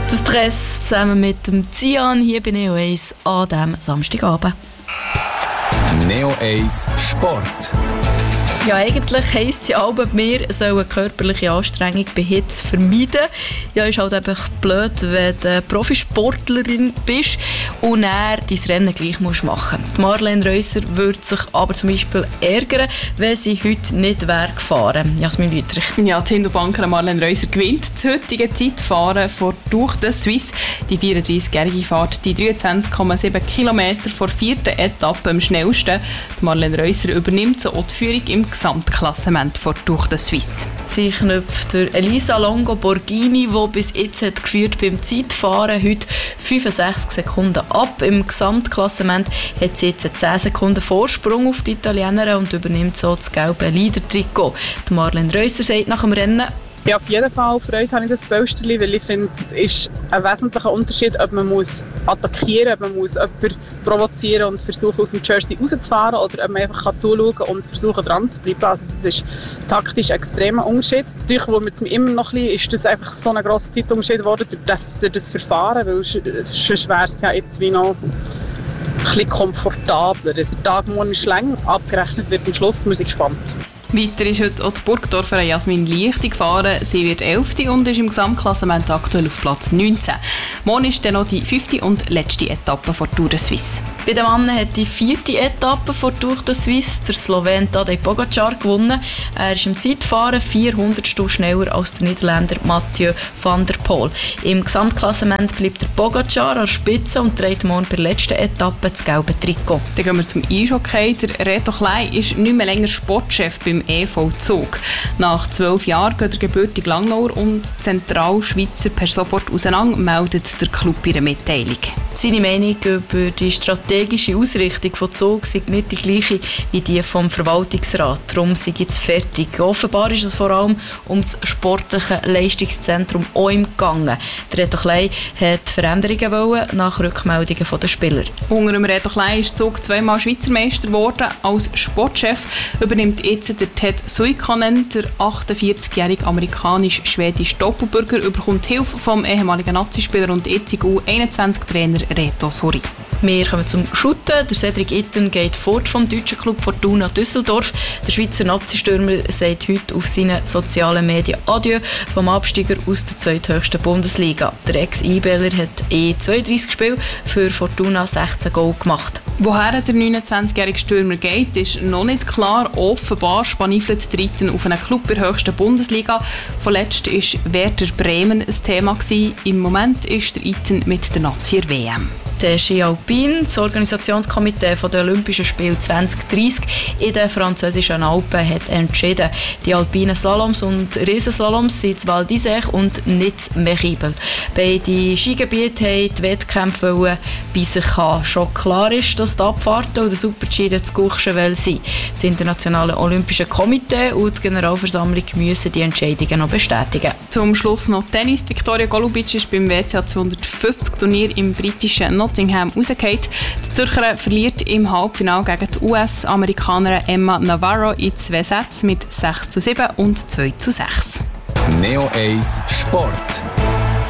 Das Stress zusammen mit dem Zian hier bei Neo 1 an diesem Samstagabend. Neo 1 Sport. Ja, eigentlich heisst es ja auch, wir sollen körperliche Anstrengung bei Hitze vermeiden. Ja, ist halt einfach blöd, wenn du Profisportlerin bist und dann dein Rennen gleich machen musst. Marlene Reusser würde sich aber zum Beispiel ärgern, wenn sie heute nicht wäre gefahren. Jasmin Wüttrich. Ja, die Hindu-Bankerin Marlene Reusser gewinnt das heutige Zeitfahren vor Durch de Suisse. Die 34-jährige fährt die 23,7 Kilometer vor 4. Etappe am schnellsten. Die Marlene Reusser übernimmt so auch die Führung im Gesamtklassement vor Durch de Suisse. Sie knüpft durch Elisa Longo Borghini, die bis jetzt hat geführt beim Zeitfahren, heute 65 Sekunden ab. Im Gesamtklassement hat sie jetzt 10 Sekunden Vorsprung auf die Italienerin und übernimmt so das gelbe Leader-Trikot. Marlene Reusser sagt nach dem Rennen: Ja, auf jeden Fall Freude habe ich das Bösterli, weil ich finde, es ist ein wesentlicher Unterschied, ob man muss attackieren muss, ob man muss jemanden provozieren und versuchen, aus dem Jersey rauszufahren, oder ob man einfach zuschauen kann und versuchen, dran zu bleiben. Also das ist taktisch ein extremer Unterschied. Natürlich, wo mit mir immer noch ein bisschen, ist das einfach so ein grosser Zeitunterschied geworden durch das Verfahren, weil sonst wäre es ja jetzt wie noch ein bisschen komfortabler. Der Tag morgen ist lang, abgerechnet wird am Schluss, wir sind gespannt. Weiter ist heute auch die Burgdorferin Jasmin Liechti gefahren. Sie wird 11. und ist im Gesamtklassement aktuell auf Platz 19. Morgen ist dann noch die 5. und letzte Etappe vor Tour de Suisse. Bei den Männern hat die 4. Etappe vor Tour de Suisse der Slowen Tadej Pogacar gewonnen. Er ist im Zeitfahren 400 schneller als der Niederländer Mathieu van der Poel. Im Gesamtklassement bleibt der Pogacar an der Spitze und trägt morgen bei der letzten Etappe das gelbe Trikot. Dann gehen wir zum Eishockey. Der Reto Klein ist nicht mehr länger Sportchef beim EV Zug. Nach 12 Jahren geht der gebürtige Langnauer und Zentralschweizer per sofort auseinander, meldet der Club in einer Mitteilung. Seine Meinung über die strategische Ausrichtung von Zug sei nicht die gleiche wie die vom Verwaltungsrat. Darum sei jetzt fertig. Offenbar ist es vor allem um das sportliche Leistungszentrum OIM gegangen. Der Reto Klein hat Veränderungen wollen, nach Rückmeldungen der Spieler. Unter dem Reto Klein ist Zug zweimal Schweizer Meister geworden. Als Sportchef übernimmt jetzt der Ted Suikanen, der 48-jährige amerikanisch-schwedische Doppelbürger, überkommt Hilfe vom ehemaligen Nazispieler und jetzigen U21-Trainer Reto Sori. Wir kommen zum Shooten. Der Cedric Itten geht fort vom deutschen Club Fortuna Düsseldorf. Der Schweizer Nazi-Stürmer sagt heute auf seinen sozialen Medien Adieu vom Absteiger aus der zweithöchsten Bundesliga. Der Ex-IBler hat 32 Spiele für Fortuna 16 Goal gemacht. Woher der 29-jährige Stürmer geht, ist noch nicht klar. Offenbar spanifelt der Itten auf einen Club der höchsten Bundesliga. Vorletzt war Werder Bremen ein Thema gewesen. Im Moment ist der Itten mit der Nazi WM. Der Ski Alpin, das Organisationskomitee der Olympischen Spiele 2030 in den französischen Alpen, hat entschieden, die alpinen Slaloms und Riesenslaloms sind Val d'Isère und nicht Mechibel. Beide Skigebiete haben die Wettkämpfe bei sich haben. Schon klar ist, dass die Abfahrten und der Super-G zu Courchevel sind. Das Internationale Olympische Komitee und die Generalversammlung müssen die Entscheidungen noch bestätigen. Zum Schluss noch Tennis. Viktoria Golubic ist beim WTA 250-Turnier im britischen Nottingham rausgefallen. Die Zürcherin verliert im Halbfinale gegen die US-Amerikanerin Emma Navarro in 2 Sätzen mit 6:7 und 2:6. Neo 1 Sport.